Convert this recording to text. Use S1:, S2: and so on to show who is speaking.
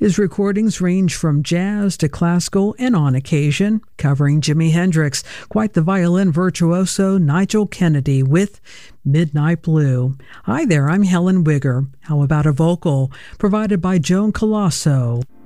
S1: His recordings range from jazz to classical and on occasion, covering Jimi Hendrix, quite the violin virtuoso Nigel Kennedy with Midnight Blue. Hi there, I'm Helen Wigger. How about a vocal provided by Joan Colosso?